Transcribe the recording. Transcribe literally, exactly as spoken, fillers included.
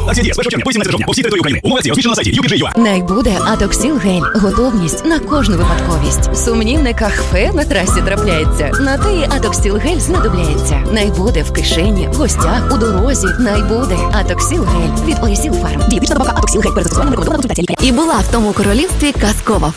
Акція діє з першого червня по сімнадцяте жовтня по всій території України. Умови акції розміщено на сайті ю пі джей точка ю а. Найбуде Атоксіл гель. Готовність на кожну випадковість. Сумнівне кахфе на трасі трапляється. На те і Атоксіл гель знадобляється. Найбуде в кишені, в гостях, у дорозі. Найбуде Атоксіл гель від Орісіл Фарм. Дієтична добавка Атоксіл гель перед застосуванням рекомендована консультація лікаря. І була в тому королівстві казкова